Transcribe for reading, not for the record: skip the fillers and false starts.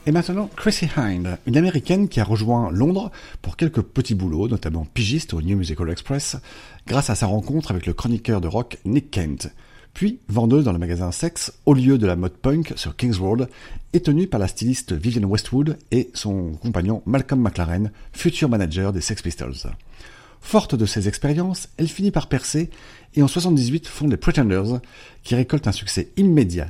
Et maintenant, Chrissie Hynde, une américaine qui a rejoint Londres pour quelques petits boulots, notamment pigiste au New Musical Express, grâce à sa rencontre avec le chroniqueur de rock Nick Kent, puis vendeuse dans le magasin Sex, au lieu de la mode punk sur Kings Road, et tenue par la styliste Vivienne Westwood et son compagnon Malcolm McLaren, futur manager des Sex Pistols. Forte de ses expériences, elle finit par percer et en 78 fonde les Pretenders, qui récoltent un succès immédiat